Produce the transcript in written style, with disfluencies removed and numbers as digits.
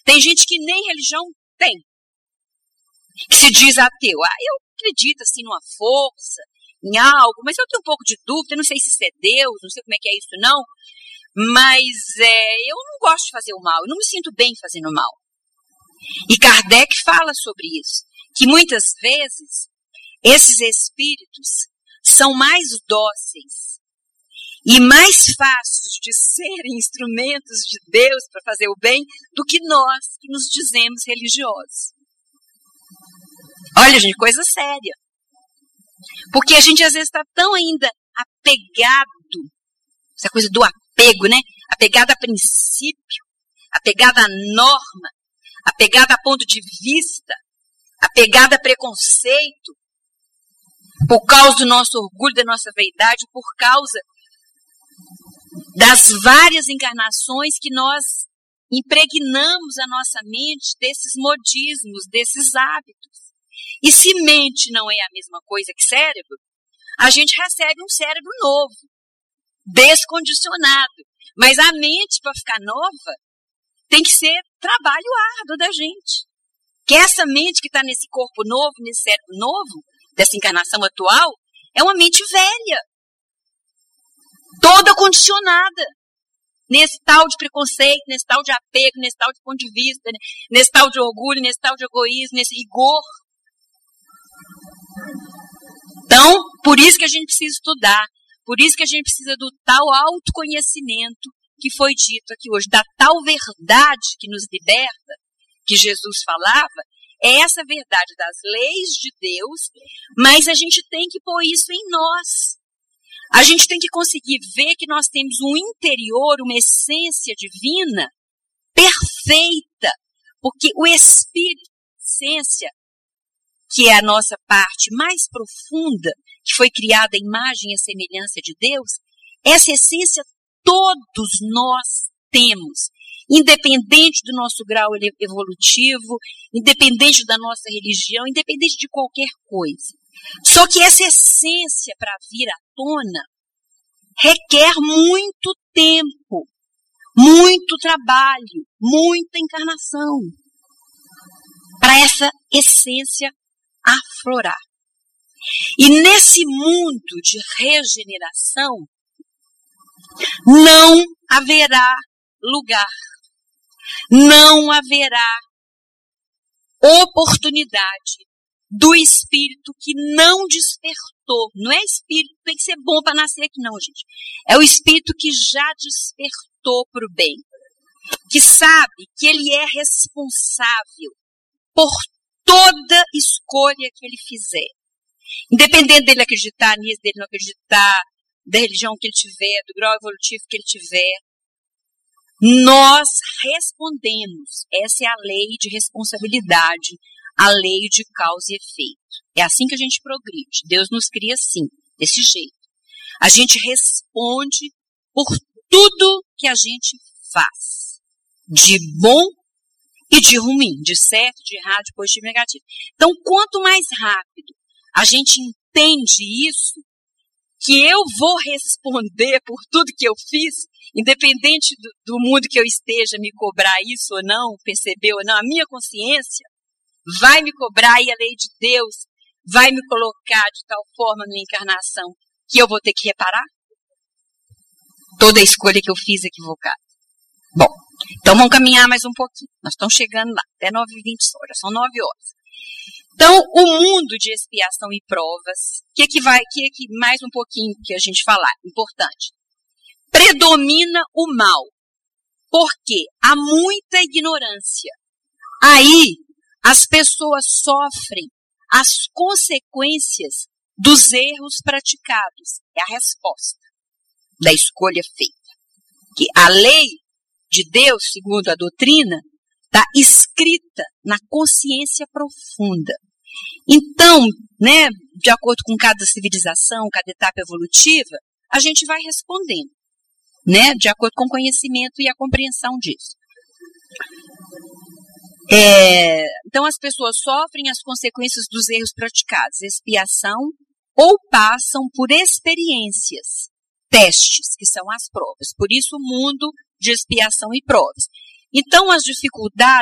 Tem gente que nem religião tem, que se diz ateu. Eu acredito assim numa força, em algo, mas eu tenho um pouco de dúvida, não sei se isso é Deus, não sei como é que é isso não, mas eu não gosto de fazer o mal, eu não me sinto bem fazendo o mal. E Kardec fala sobre isso, que muitas vezes esses espíritos são mais dóceis e mais fáceis de serem instrumentos de Deus para fazer o bem do que nós que nos dizemos religiosos. Olha, gente, coisa séria. Porque a gente às vezes está tão ainda apegado, essa coisa do apego, né? Apegado a princípio, apegado a norma, apegado a ponto de vista, apegado a preconceito, por causa do nosso orgulho, da nossa vaidade, por causa das várias encarnações que nós impregnamos a nossa mente desses modismos, desses hábitos. E se mente não é a mesma coisa que cérebro, a gente recebe um cérebro novo, descondicionado. Mas a mente, para ficar nova, tem que ser trabalho árduo da gente. Que essa mente que está nesse corpo novo, nesse cérebro novo, dessa encarnação atual, é uma mente velha, toda condicionada, nesse tal de preconceito, nesse tal de apego, nesse tal de ponto de vista, nesse tal de orgulho, nesse tal de egoísmo, nesse rigor. Então, por isso que a gente precisa estudar, por isso que a gente precisa do tal autoconhecimento que foi dito aqui hoje, da tal verdade que nos liberta, que Jesus falava, é essa verdade das leis de Deus, mas a gente tem que pôr isso em nós. A gente tem que conseguir ver que nós temos um interior, uma essência divina perfeita, porque o Espírito, a essência, que é a nossa parte mais profunda, que foi criada à imagem e à semelhança de Deus, essa essência todos nós temos, independente do nosso grau evolutivo, independente da nossa religião, independente de qualquer coisa. Só que essa essência, para vir à tona, requer muito tempo, muito trabalho, muita encarnação, para essa essência aflorar. E nesse mundo de regeneração, não haverá lugar, não haverá oportunidade do espírito que não despertou. Não é espírito que tem que ser bom para nascer aqui, não, gente. É o espírito que já despertou para o bem, que sabe que ele é responsável por toda escolha que ele fizer. Independente dele acreditar nisso, dele não acreditar, da religião que ele tiver, do grau evolutivo que ele tiver, nós respondemos. Essa é a lei de responsabilidade, a lei de causa e efeito. É assim que a gente progride. Deus nos cria assim, desse jeito. A gente responde por tudo que a gente faz, de bom e de ruim, de certo, de errado, de positivo e negativo. Então, quanto mais rápido a gente entende isso, que eu vou responder por tudo que eu fiz, independente do mundo que eu esteja me cobrar isso ou não, perceber ou não, a minha consciência vai me cobrar e a lei de Deus vai me colocar de tal forma na encarnação que eu vou ter que reparar toda a escolha que eu fiz equivocada. Bom, então vamos caminhar mais um pouquinho. Nós estamos chegando lá, até 9h20 só, já são 9 horas. Então, o mundo de expiação e provas, que mais um pouquinho que a gente falar, importante. Predomina o mal, porque há muita ignorância. Aí, as pessoas sofrem as consequências dos erros praticados. É a resposta da escolha feita. Que a lei de Deus, segundo a doutrina, está escrita na consciência profunda. Então, né, de acordo com cada civilização, cada etapa evolutiva, a gente vai respondendo, né, de acordo com o conhecimento e a compreensão disso. Então, as pessoas sofrem as consequências dos erros praticados, expiação, ou passam por experiências, testes, que são as provas. Por isso, o mundo de expiação e provas. Então, as dificuldades